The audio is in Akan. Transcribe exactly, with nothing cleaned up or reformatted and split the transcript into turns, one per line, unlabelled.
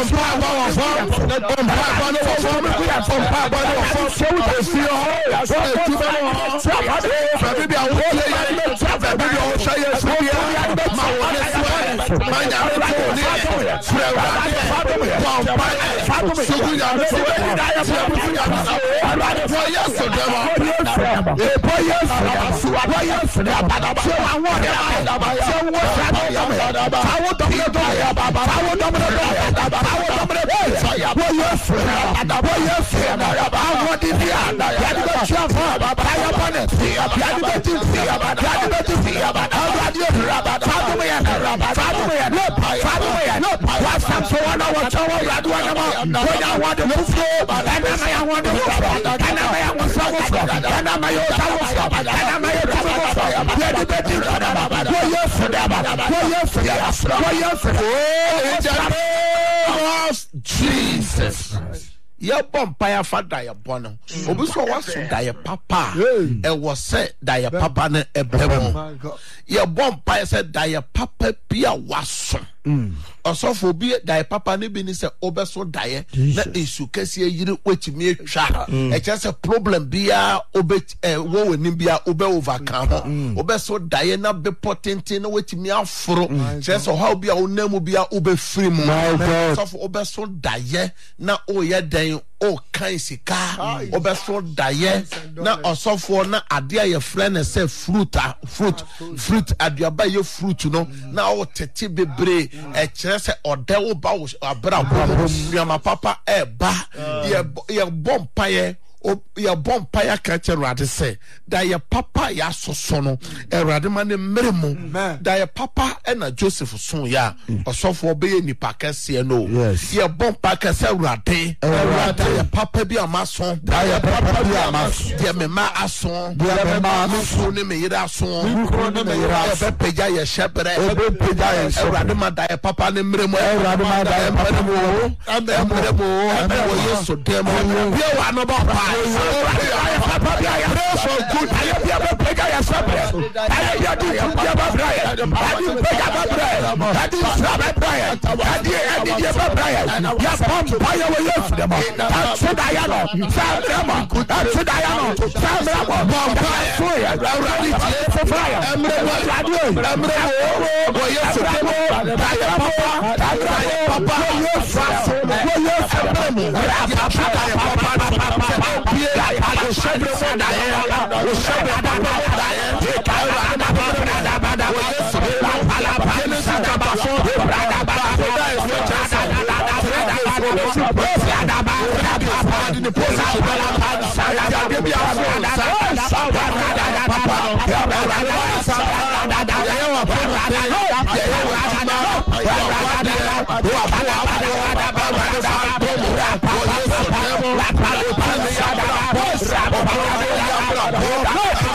Jesus. Your bumpire for dia bono. Obuso was dia papa. It was said dia papa ne ebemo. Your bumpire said dia papa pia was. Osofo bi dia papa ne bi ni se obeso die na esukase yiri wetimi atwa. E just a problem bia obe wo woni bia obe overcome. Obeso die na be potente na wetimi aforo. Just how bia onamu bia obe free mu. Osofo obeso die na oye den o kan sika obeso die na osofo na ade aye friend say fruit fruit fruit aduaba ye fruit no na o tete bebre e kire se ode wo ba wo abra bo ma papa e ba ye ye bompaye o ya bompa ya kache rade se da ya papa ya soso no erade ma ne meremu da ya papa e na Joseph son ya osofo be ye nipa kese no ya bompa kese rade erade ya papa bi amason da ya papa bi amason ya me ma ason ya me ma ason ne me yira ason ne me yira be peja ya shebre be peja ya erade ma da ya papa ne meremu erade ma da ya meremu abe meremu abe wo yeso demo bi wa no ba so good. I have never pega ya sabre. I have to ya babraye. I did pega babraye. I did sabre braye. I did I did ya babraye. Ya pom paya we yes dem. So dayano. Sabre ma. So dayano. Sabre ma. Pom paya so ya. Already for fire. Emre wa radio. Emre wo yes dem. Daya papa. Daya papa. Yes so. Yes dem. Papa papa. I should be said I will show you that